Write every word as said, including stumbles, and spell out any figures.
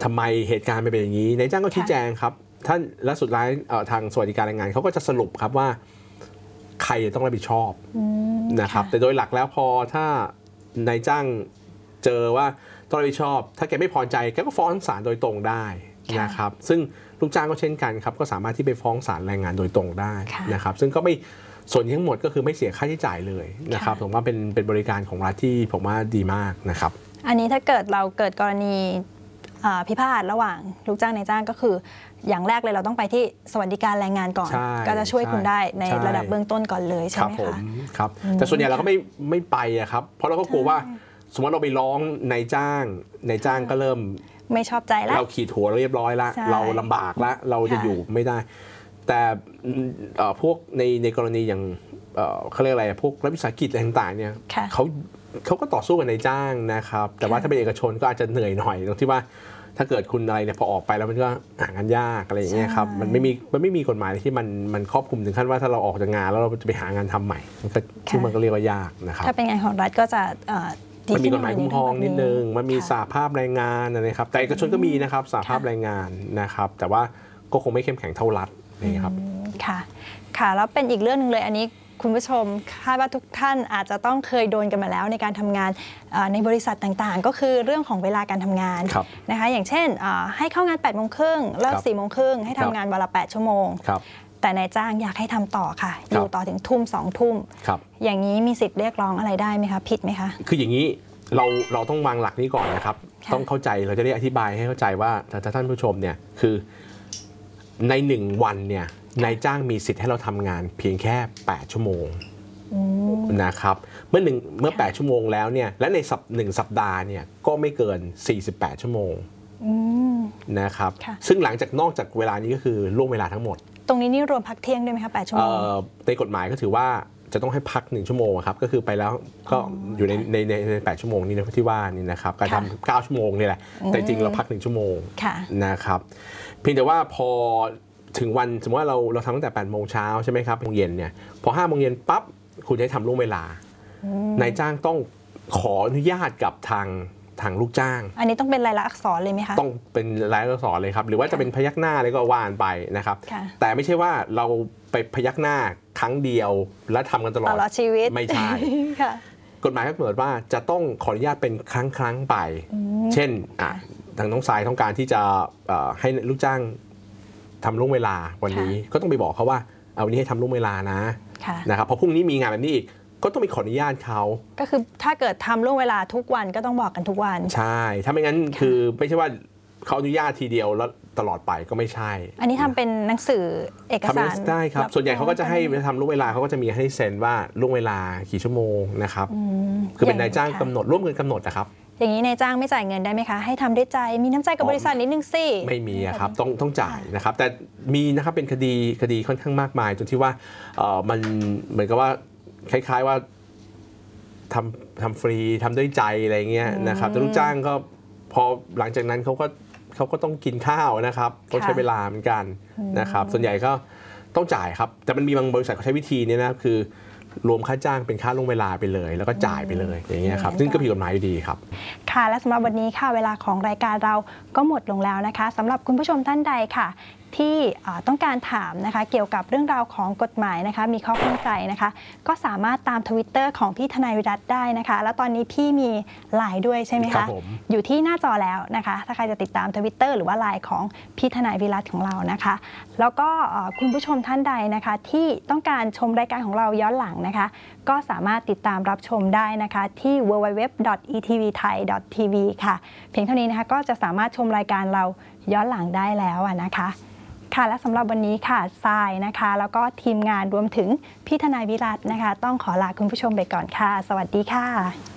ทำไมเหตุการณ์เป็นอย่างนี้นายจ้างก็ชี้แจงครับท่านและสุดท้ายทางสวัสดิการแรงงานเขาก็จะสรุปครับว่าใครต้องรับผิดชอบนะครับแต่โดยหลักแล้วพอถ้านายจ้างเจอว่าต้องรับผิดชอบถ้าแกไม่พอใจแกก็ฟ้องศาลโดยตรงได้นะครับซึ่งลูกจ้างก็เช่นกันครับก็สามารถที่ไปฟ้องศาลแรงงานโดยตรงได้นะครับซึ่งก็ไม่ส่วนทั้งหมดก็คือไม่เสียค่าใช้จ่ายเลยนะครับผมว่าเป็นเป็นบริการของรัฐที่ผมว่าดีมากนะครับอันนี้ถ้าเกิดเราเกิดกรณีพิพาทระหว่างลูกจ้างนายจ้างก็คืออย่างแรกเลยเราต้องไปที่สวัสดิการแรงงานก่อนก็จะช่วยคุณได้ในระดับเบื้องต้นก่อนเลยใช่ไหมคะครับแต่ส่วนใหญ่เราก็ไม่ไม่ไปอะครับเพราะเราก็กลัวว่าสมมติเราไปร้องนายจ้างนายจ้างก็เริ่มไม่ชอบใจแล้วเราขีดหัวเรียบร้อยแล้วเราลำบากแล้วเราจะอยู่ไม่ได้แต่พวกในในกรณีอย่างเขาเรียกอะไรพวกรัฐวิสาหกิจอะไรต่างๆเนี่ยเขาเขาก็ต่อสู้กับนายจ้างนะครับแต่ว่าถ้าเป็นเอกชนก็อาจจะเหนื่อยหน่อยตรงที่ว่าถ้าเกิดคุณอะไรเนี่ยพอออกไปแล้วมันก็หางานยากอะไรอย่างเงี้ยครับมันไม่มีมันไม่มีกฎหมายที่มันมันครอบคลุมถึงขั้นว่าถ้าเราออกจากงานแล้วเราจะไปหางานทำใหม่มันก็ซึ่งมันก็เรียกว่ายากนะครับถ้าเป็นงานของรัฐก็จะมันมีกฎหมายคุ้มครองนิดนึงมันมีสหภาพแรงงานนะครับแต่เอกชนก็มีนะครับสหภาพแรงงานนะครับแต่ว่าก็คงไม่เข้มแข็งเท่ารัฐนี่ครับค่ะค่ะแล้วเป็นอีกเรื่องนึงเลยอันนี้คุณผู้ชมคาดว่าทุกท่านอาจจะต้องเคยโดนกันมาแล้วในการทำงานในบริษัทต่างๆก็คือเรื่องของเวลาการทำงานนะคะอย่างเช่นให้เข้างานแปดโมงครึ่งเลิกสี่โมงครึ่งให้ทำงานวันละแปดชั่วโมงแต่นายจ้างอยากให้ทำต่อค่ะอยู่ต่อถึงทุ่มสองทุ่มอย่างนี้มีสิทธิ์เรียกร้องอะไรได้ไหมคะผิดไหมคะคืออย่างนี้เราเราต้องวางหลักนี้ก่อนนะครับต้องเข้าใจเราจะได้อธิบายให้เข้าใจว่าถ้าท่านผู้ชมเนี่ยคือในหนึ่งวันเนี่ยนายจ้างมีสิทธิ์ให้เราทำงานเพียงแค่แปดชั่วโมงนะครับเมื่อหนึ่งเมื่อแปดชั่วโมงแล้วเนี่ยและในสัปหนึ่งสัปดาห์เนี่ยก็ไม่เกินสี่สิบแปดชั่วโมงนะครับซึ่งหลังจากนอกจากเวลานี้ก็คือล่วงเวลาทั้งหมดตรงนี้นี่รวมพักเที่ยงด้วยไหมคะแปดชั่วโมงในกฎหมายก็ถือว่าจะต้องให้พักหนึ่งชั่วโมงครับก็คือไปแล้วก็อยู่ในในในแปดชั่วโมงนี้นะที่ว่านี่นะครับการทำเก้าชั่วโมงนี่แหละแต่จริงเราพักหนึ่งชั่วโมงนะครับเพียงแต่ว่าพอถึงวันสมมติว่าเราเราทำตั้งแต่แปดโมงเช้าใช่ไหมครับโมงเย็นเนี่ยพอห้าโมงเย็นปั๊บคุณได้ทำล่วงเวลานายจ้างต้องขออนุญาตกับทางทางลูกจ้างอันนี้ต้องเป็นลายลักษณ์อักษรเลยไหมคะต้องเป็นลายลักษณ์อักษรเลยครับหรือว่าจะเป็นพยักหน้าอะไรก็ว่านไปนะครับแต่ไม่ใช่ว่าเราไปพยักหน้าครั้งเดียวและทำกันตลอดชีวิตไม่ใช่กฎหมายก็กำหนดว่าจะต้องขออนุญาตเป็นครั้งครั้งไปเช่นทางน้องสายต้องการที่จะให้ลูกจ้างทำล่วงเวลาวันนี้ก็ต้องไปบอกเขาว่าเอาวันนี้ให้ทำล่วงเวลานะนะครับพอพรุ่งนี้มีงานแบบนี้อีกก็ต้องไปขออนุญาตเขาก็คือถ้าเกิดทำล่วงเวลาทุกวันก็ต้องบอกกันทุกวันใช่ถ้าไม่งั้นคือไม่ใช่ว่าเขาอนุญาตทีเดียวแล้วตลอดไปก็ไม่ใช่อันนี้ทำเป็นหนังสือเอกสารได้ครับส่วนใหญ่เขาก็จะให้ทำล่วงเวลาเขาก็จะมีให้เซ็นว่าล่วงเวลากี่ชั่วโมงนะครับคือเป็นนายจ้างกำหนดร่วมกันกำหนดนะครับอย่างนี้นายจ้างไม่จ่ายเงินได้ไหมคะให้ทำด้วยใจมีน้ำใจกับบริษัทนิดนึงสิไม่มีครับต้องต้องจ่ายนะครับแต่มีนะครับเป็นคดีคดีค่อนข้างมากมายจนที่ว่ามันเหมือนกับว่าคล้ายๆว่าทำทำฟรีทำด้วยใจอะไรเงี้ยนะครับแต่ลูกจ้างก็พอหลังจากนั้นเขาก็เขาก็ต้องกินข้าวนะครับต้องใช้เวลาเหมือนกันนะครับส่วนใหญ่ก็ต้องจ่ายครับแต่มันมีบางบริษัทเขาใช้วิธีนี้นะคือรวมค่าจ้างเป็นค่าล่วงเวลาไปเลยแล้วก็จ่ายไปเลยอย่างเงี้ยครับซึ่งก็ผิดกฎหมายอยู่ดีครับค่ะและสำหรับวันนี้ค่ะเวลาของรายการเราก็หมดลงแล้วนะคะสำหรับคุณผู้ชมท่านใดค่ะที่ต้องการถามนะคะเกี่ยวกับเรื่องราวของกฎหมายนะคะมีข้อข้องใจนะคะก็สามารถตาม ทวิตเตอร์ ของพี่ทนายวิรัตได้นะคะแล้วตอนนี้พี่มีไลน์ด้วยใช่ไหมคะอยู่ที่หน้าจอแล้วนะคะถ้าใครจะติดตาม ทวิตเตอร์ หรือว่าไลน์ของพี่ทนายวิรัตของเรานะคะแล้วก็คุณผู้ชมท่านใดนะคะที่ต้องการชมรายการของเราย้อนหลังนะคะก็สามารถติดตามรับชมได้นะคะที่ ดับเบิลยู ดับเบิลยู ดับเบิลยู ดอท อี ที วี ไทย ดอท ที วี ค่ะเพียงเท่านี้นะคะก็จะสามารถชมรายการเราย้อนหลังได้แล้วนะคะค่ะและสำหรับวันนี้ค่ะทรายนะคะแล้วก็ทีมงานรวมถึงพี่ทนายวิรัตนะคะต้องขอลาคุณผู้ชมไปก่อนค่ะสวัสดีค่ะ